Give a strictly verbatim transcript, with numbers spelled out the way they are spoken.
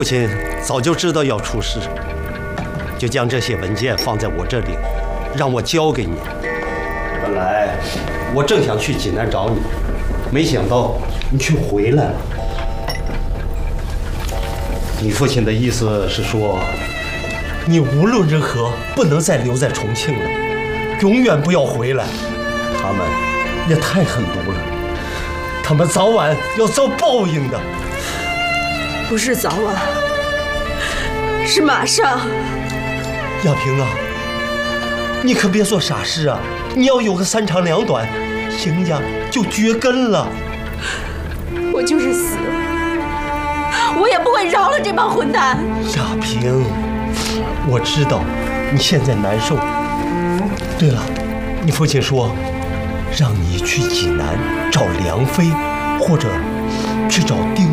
父亲早就知道要出事，就将这些文件放在我这里，让我交给你。本来我正想去济南找你，没想到你却回来了。你父亲的意思是说，你无论如何不能再留在重庆了，永远不要回来。他们也太狠毒了，他们早晚要遭报应的。 不是早晚，是马上。 亚萍啊，你可别做傻事啊！你要有个三长两短，邢家就绝根了。 我就是死，我也不会饶了这帮混蛋。 亚萍，我知道你现在难受。对了，你父亲说，让你去济南找梁飞，或者去找丁